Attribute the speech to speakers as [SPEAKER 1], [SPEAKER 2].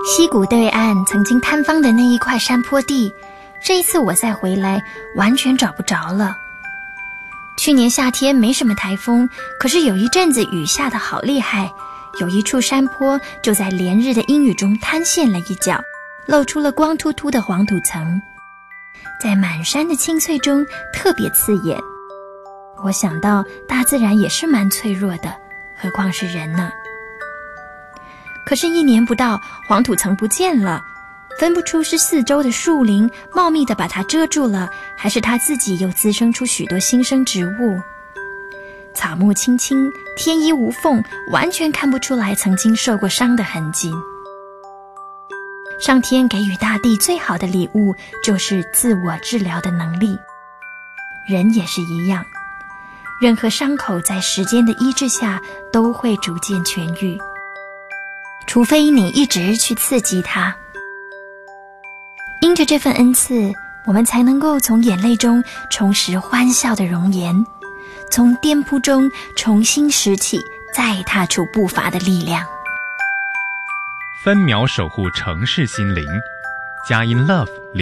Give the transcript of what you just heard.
[SPEAKER 1] 溪谷对岸曾经摊方的那一块山坡地，这一次我再回来完全找不着了。去年夏天没什么台风，可是有一阵子雨下得好厉害，有一处山坡就在连日的阴雨中塌陷了一角，露出了光秃秃的黄土层，在满山的青翠中特别刺眼。我想到大自然也是蛮脆弱的，何况是人呢？可是1年不到，黄土层不见了，分不出是四周的树林茂密地把它遮住了，还是它自己又滋生出许多新生植物。草木青青，天衣无缝，完全看不出来曾经受过伤的痕迹。上天给予大地最好的礼物，就是自我治疗的能力。人也是一样，任何伤口在时间的医治下都会逐渐痊愈，除非你一直去刺激它。因着这份恩赐，我们才能够从眼泪中重拾欢笑的容颜，从颠扑中重新拾起再踏出步伐的力量。
[SPEAKER 2] 分秒守护城市心灵，佳音 Love